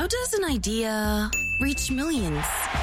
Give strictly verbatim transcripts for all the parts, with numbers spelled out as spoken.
How does an idea reach millions?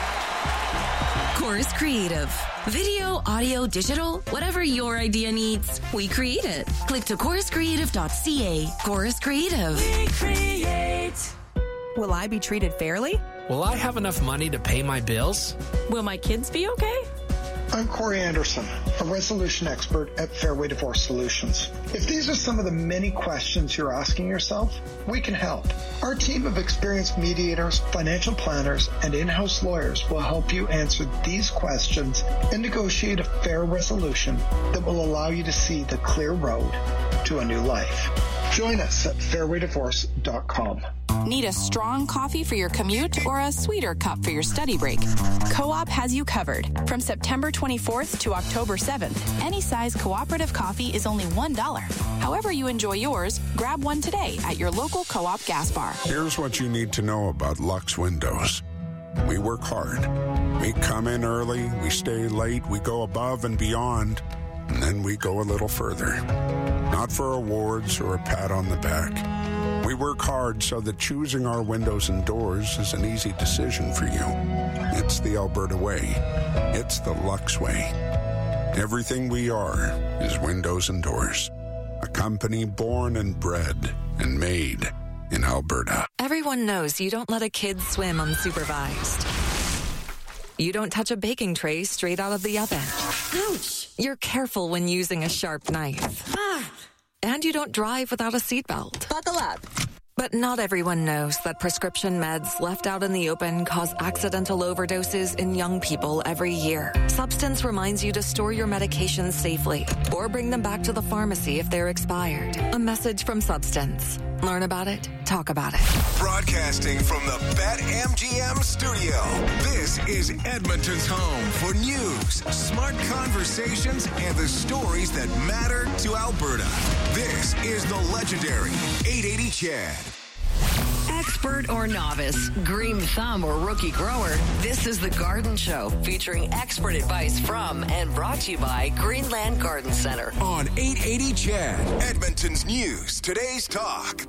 Chorus Creative. Video, audio, digital, whatever your idea needs, we create it. Click to chorus creative dot c a. Chorus Creative. We create. Will I be treated fairly? Will I have enough money to pay my bills? Will my kids be okay? I'm Corey Anderson, a resolution expert at Fairway Divorce Solutions. If these are some of the many questions you're asking yourself, we can help. Our team of experienced mediators, financial planners, and in-house lawyers will help you answer these questions and negotiate a fair resolution that will allow you to see the clear road to a new life. Join us at fairway divorce dot com. Need a strong coffee for your commute or a sweeter cup for your study break? Co-op has you covered. From September twenty-fourth to October seventh, any size cooperative coffee is only one dollar. However you enjoy yours, grab one today at your local Co-op gas bar. Here's what you need to know about Lux Windows. We work hard. We come in early, we stay late, we go above and beyond, and then we go a little further. Not for awards or a pat on the back. We work hard so that choosing our windows and doors is an easy decision for you. It's the Alberta way. It's the Lux way. Everything we are is windows and doors. A company born and bred and made in Alberta. Everyone knows you don't let a kid swim unsupervised. You don't touch a baking tray straight out of the oven. Ouch! You're careful when using a sharp knife. Ah! And you don't drive without a seatbelt. Buckle up. But not everyone knows that prescription meds left out in the open cause accidental overdoses in young people every year. Substance reminds you to store your medications safely or bring them back to the pharmacy if they're expired. A message from Substance. Learn about it, talk about it. Broadcasting from the BetMGM studio, this is Edmonton's home for news, smart conversations, and the stories that matter to Alberta. This is the legendary eight eighty Chad. Expert or novice, green thumb or rookie grower, this is The Garden Show, featuring expert advice from and brought to you by Greenland Garden Center. On eight eighty Chad, Edmonton's news, today's talk.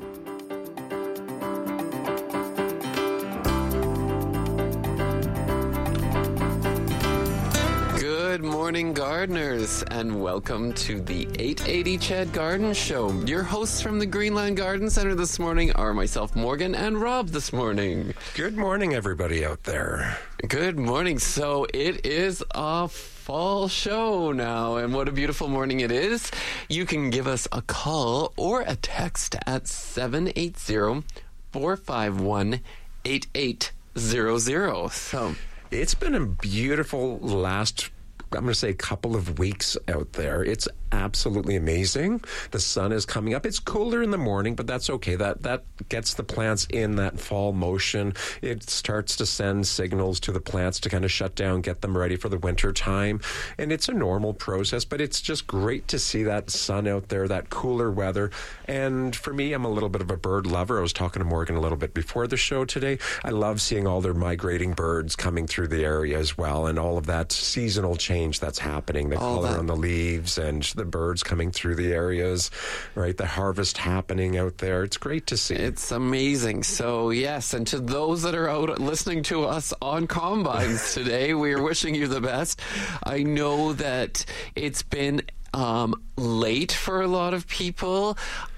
Good morning, gardeners, and welcome to the eight eighty Chad Garden Show. Your hosts from the Greenland Garden Center this morning are myself, Morgan, and Rob this morning. Good morning, everybody out there. Good morning. So it is a fall show now, and what a beautiful morning it is. You can give us a call or a text at seven eight zero, four five one, eight eight zero zero. So it's been a beautiful last I'm going to say a couple of weeks out there. It's absolutely amazing. The sun is coming up. It's cooler in the morning, but that's okay. That that gets the plants in that fall motion. It starts to send signals to the plants to kind of shut down, get them ready for the winter time. And it's a normal process, but it's just great to see that sun out there, that cooler weather. And for me, I'm a little bit of a bird lover. I was talking to Morgan a little bit before the show today. I love seeing all their migrating birds coming through the area as well, and all of that seasonal change that's happening, the all color that. on the leaves and the birds coming through the areas, right? The harvest happening out there. It's great to see. It's amazing. So, yes, and to those that are out listening to us on Combines today, we are wishing you the best. I know that it's been um, late for a lot of people.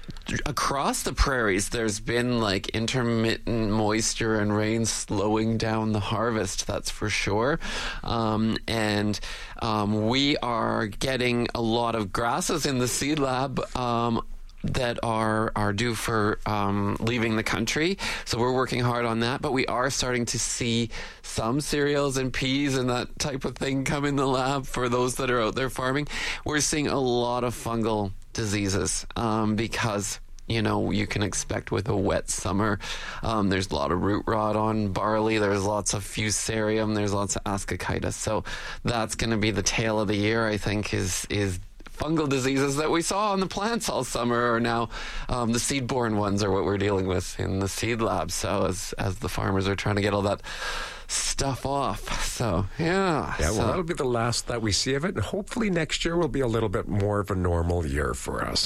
Across the prairies, there's been like intermittent moisture and rain slowing down the harvest, that's for sure. Um, and um, we are getting a lot of grasses in the seed lab um, that are are due for um, leaving the country. So we're working hard on that, but we are starting to see some cereals and peas and that type of thing come in the lab for those that are out there farming. We're seeing a lot of fungal diseases um, because, you know, you can expect with a wet summer. Um, there's a lot of root rot on barley. There's lots of fusarium. There's lots of ascochytus. So that's going to be the tail of the year, I think, is is fungal diseases that we saw on the plants all summer are now um, the seed-borne ones are what we're dealing with in the seed lab. So as as the farmers are trying to get all that stuff off. So, yeah. Yeah, well, so. that'll be the last that we see of it. And hopefully next year will be a little bit more of a normal year for us.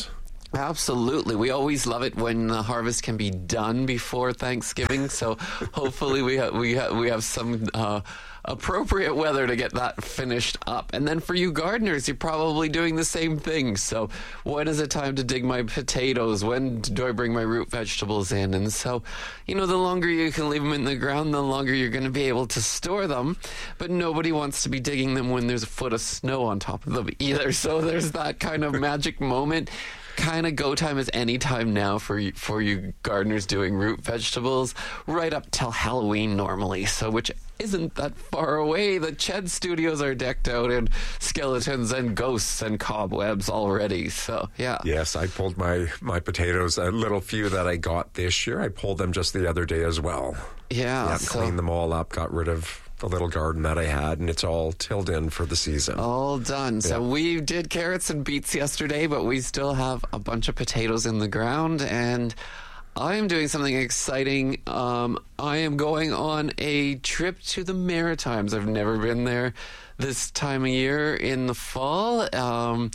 Absolutely. We always love it when the harvest can be done before Thanksgiving. So hopefully we ha- we ha- we have some uh, appropriate weather to get that finished up. And then for you gardeners, you're probably doing the same thing. So when is it time to dig my potatoes? When do I bring my root vegetables in? And so, you know, the longer you can leave them in the ground, the longer you're going to be able to store them. But nobody wants to be digging them when there's a foot of snow on top of them either. So there's that kind of magic moment. Kind of go time is any time now for you, for you gardeners doing root vegetables, right up till Halloween normally. So which isn't that far away. The Ched studios are decked out in skeletons and ghosts and cobwebs already. So yeah. Yes, I pulled my my potatoes, a little few that I got this year. I pulled them just the other day as well. Yeah, yeah so cleaned them all up, got rid of the little garden that I had, and it's all tilled in for the season. All done. So yeah. we did carrots and beets yesterday, but we still have a bunch of potatoes in the ground, and I am doing something exciting. Um, I am going on a trip to the Maritimes. I've never been there this time of year in the fall. Um,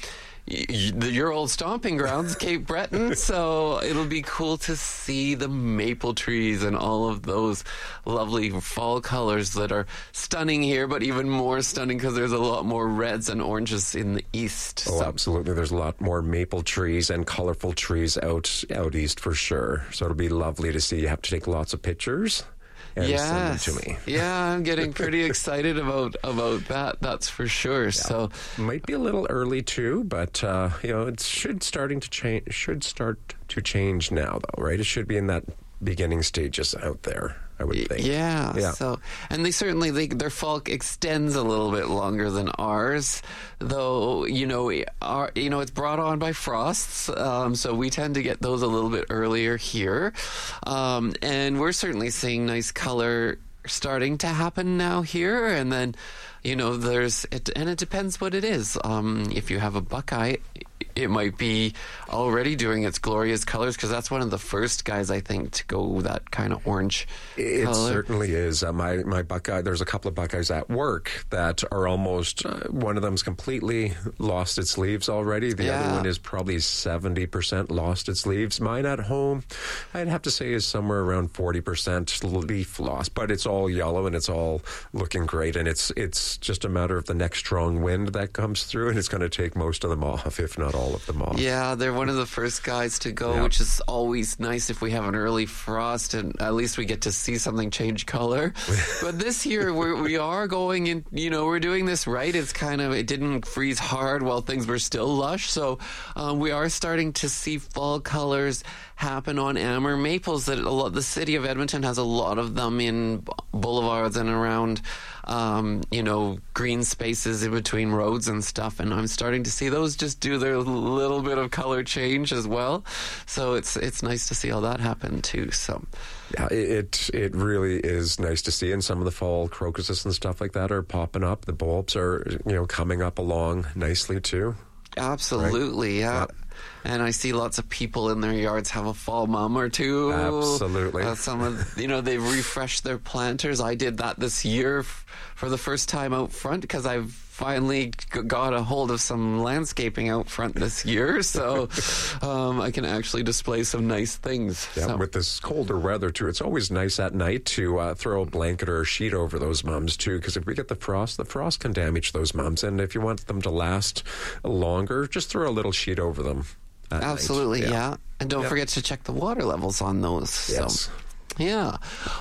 your old stomping grounds, Cape Breton, so it'll be cool to see the maple trees and all of those lovely fall colors that are stunning here, but even more stunning because there's a lot more reds and oranges in the east. Oh, so. Absolutely. There's a lot more maple trees and colorful trees out out east for sure. So it'll be lovely to see. You have to take lots of pictures. And yes. send them to me. Yeah, I'm getting pretty excited about about that. That's for sure. Yeah. So might be a little early too, but uh, you know, it should starting to change. Should start to change now, though, right? It should be in that beginning stages out there, I would think. Yeah. yeah. So, and they certainly they, their fall extends a little bit longer than ours, though. You know, our you know it's brought on by frosts, um, so we tend to get those a little bit earlier here, um, and we're certainly seeing nice color starting to happen now here, and then. You know, there's, it, and it depends what it is. Um, if you have a buckeye, it might be already doing its glorious colors because that's one of the first guys, I think, to go that kind of orange it color. It certainly is. Uh, my, my buckeye, there's a couple of buckeyes at work that are almost, uh, one of them's completely lost its leaves already. The yeah. other one is probably seventy percent lost its leaves. Mine at home, I'd have to say is somewhere around forty percent leaf loss, but it's all yellow and it's all looking great. And it's, it's, just a matter of the next strong wind that comes through, and it's going to take most of them off, if not all of them off. Yeah, they're one of the first guys to go, yeah. which is always nice if we have an early frost, and at least we get to see something change color. But this year, we're, we are going in, you know, we're doing this right. It's kind of, it didn't freeze hard while things were still lush, so um, we are starting to see fall colors happen on Amur maples. That a lot, the city of Edmonton has a lot of them in boulevards and around, um, you know, green spaces in between roads and stuff. And I'm starting to see those just do their little bit of color change as well. So it's it's nice to see all that happen too. So yeah, it it really is nice to see. And some of the fall crocuses and stuff like that are popping up. The bulbs are, you know, coming up along nicely too. Absolutely, right? yeah. Yep. And I see lots of people in their yards have a fall mum or two. Absolutely. Uh, some of, you know, they've refreshed their planters. I did that this year f- for the first time out front because I've finally g- got a hold of some landscaping out front this year. So um, I can actually display some nice things. Yeah, so. with this colder weather, too, it's always nice at night to uh, throw a blanket or a sheet over those mums, too, because if we get the frost, the frost can damage those mums. And if you want them to last longer, just throw a little sheet over them. Absolutely, yeah. yeah. And don't yeah. forget to check the water levels on those. Yes. So, yeah.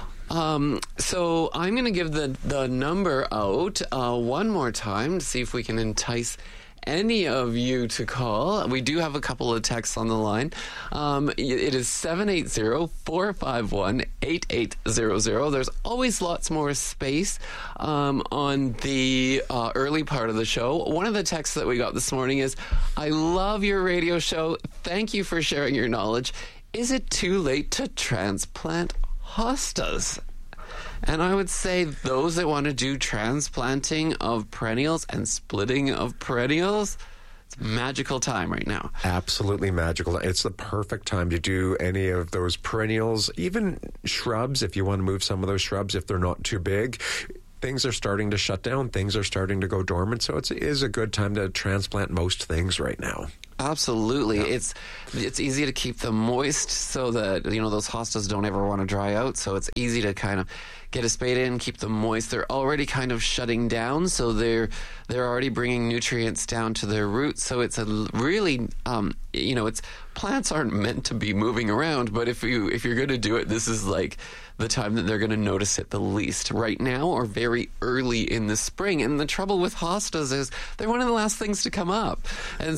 Um, so I'm going to give the, the number out uh, one more time to see if we can entice any of you to call. We do have a couple of texts on the line. Um, it is seven eight zero, four five one, eight eight zero zero. There's always lots more space um, on the uh, early part of the show. One of the texts that we got this morning is, I love your radio show. Thank you for sharing your knowledge. Is it too late to transplant hostas? And I would say those that want to do transplanting of perennials and splitting of perennials, it's a magical time right now. Absolutely magical. It's the perfect time to do any of those perennials, even shrubs, if you want to move some of those shrubs, if they're not too big. Things are starting to shut down. Things are starting to go dormant. So it's, it is a good time to transplant most things right now. Absolutely. Yeah. It's it's easy to keep them moist so that, you know, those hostas don't ever want to dry out. So it's easy to kind of get a spade in, keep them moist. They're already kind of shutting down, so they're they're already bringing nutrients down to their roots. So it's a really, um, you know, it's plants aren't meant to be moving around, but if you if you're going to do it, this is like the time that they're going to notice it the least, right now or very early in the spring. And the trouble with hostas is they're one of the last things to come up. And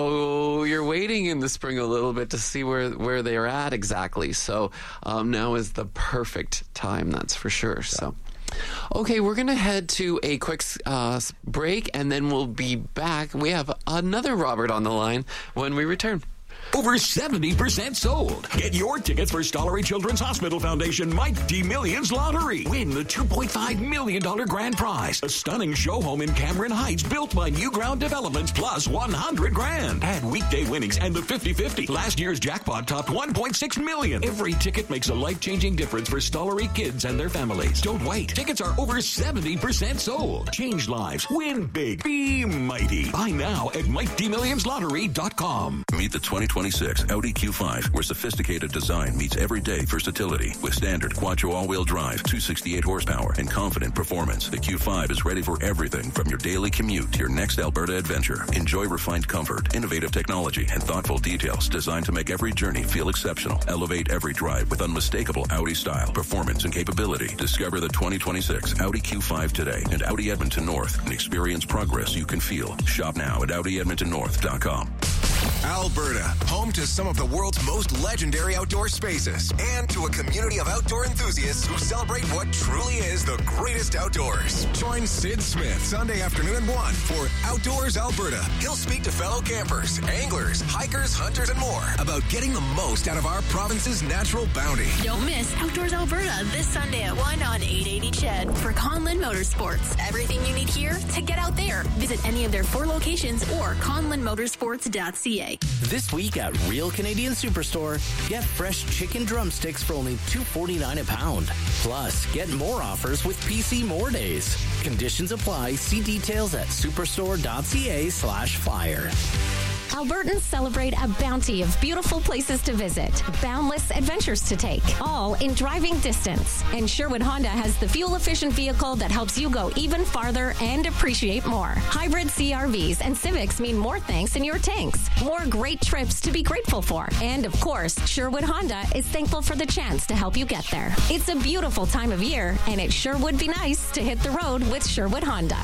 so you're waiting in the spring a little bit to see where, where they are at exactly. So um, now is the perfect time, that's for sure. So. Okay, we're going to head to a quick uh, break, and then we'll be back. We have another Robert on the line when we return. Over seventy percent sold. Get your tickets for Stollery Children's Hospital Foundation Mighty Millions Lottery. Win the two point five million dollars grand prize. A stunning show home in Cameron Heights built by New Ground Developments plus one hundred grand. Add weekday winnings and the fifty-fifty. Last year's jackpot topped one point six million. Every ticket makes a life-changing difference for Stollery kids and their families. Don't wait. Tickets are over seventy percent sold. Change lives. Win big. Be mighty. Buy now at mighty millions lottery dot com. Meet the twenty twenty-six Audi Q five, where sophisticated design meets everyday versatility. With standard quattro all-wheel drive, two hundred sixty-eight horsepower, and confident performance, the Q five is ready for everything from your daily commute to your next Alberta adventure. Enjoy refined comfort, innovative technology, and thoughtful details designed to make every journey feel exceptional. Elevate every drive with unmistakable Audi style, performance, and capability. Discover the twenty twenty-six Audi Q five today at Audi Edmonton North and experience progress you can feel. Shop now at Audi Edmonton North dot com. Alberta, home to some of the world's most legendary outdoor spaces and to a community of outdoor enthusiasts who celebrate what truly is the greatest outdoors. Join Sid Smith Sunday afternoon at one for Outdoors Alberta. He'll speak to fellow campers, anglers, hikers, hunters, and more about getting the most out of our province's natural bounty. Don't miss Outdoors Alberta this Sunday at one on eight eighty C H E D for Conlin Motorsports. Everything you need here to get out there. Visit any of their four locations or conlin motorsports dot c a. This week at Real Canadian Superstore, get fresh chicken drumsticks for only two forty-nine a pound. Plus, get more offers with P C More Days. Conditions apply. See details at superstore dot c a slash flyer. Albertans celebrate a bounty of beautiful places to visit, boundless adventures to take, all in driving distance. And Sherwood Honda has the fuel-efficient vehicle that helps you go even farther and appreciate more. Hybrid C R Vs and Civics mean more thanks in your tanks, more great trips to be grateful for. And of course, Sherwood Honda is thankful for the chance to help you get there. It's a beautiful time of year, and it sure would be nice to hit the road with Sherwood Honda.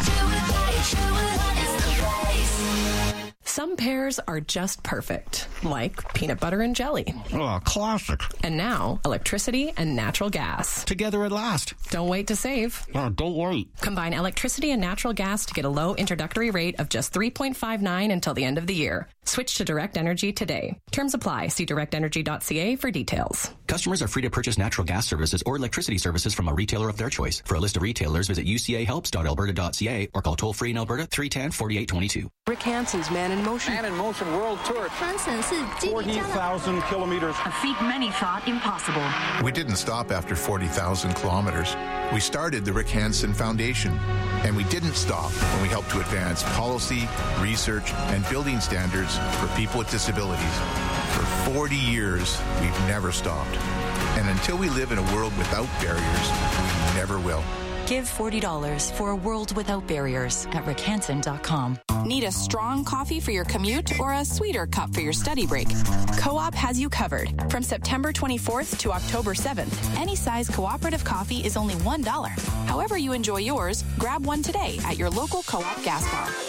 Some pairs are just perfect, like peanut butter and jelly. Oh, classic. And now, electricity and natural gas. Together at last. Don't wait to save. Oh, don't wait. Combine electricity and natural gas to get a low introductory rate of just three point five nine until the end of the year. Switch to Direct Energy today. Terms apply. See direct energy dot c a for details. Customers are free to purchase natural gas services or electricity services from a retailer of their choice. For a list of retailers, visit u c a helps dot alberta dot c a or call toll-free in Alberta three one zero, four eight two two. Rick Hansen's Man in Motion. Man in Motion World Tour. forty thousand kilometers. A feat many thought impossible. We didn't stop after forty thousand kilometers. We started the Rick Hansen Foundation. And we didn't stop when we helped to advance policy, research, and building standards for people with disabilities. For forty years, we've never stopped. And until we live in a world without barriers, we never will. Give forty dollars for a world without barriers at rick hansen dot com. Need a strong coffee for your commute or a sweeter cup for your study break? Co-op has you covered. From September twenty-fourth to October seventh, any size cooperative coffee is only one dollar. However you enjoy yours, grab one today at your local Co-op gas bar.